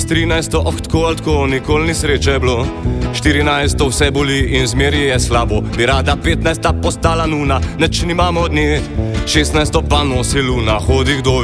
13. tako, nikoli ni sreče bilo. 14. vse boli in zmeri je slabo. Bi rada 15. postala nuna, neč nimamo od nje. 16. pa nosi luna, hodi kdo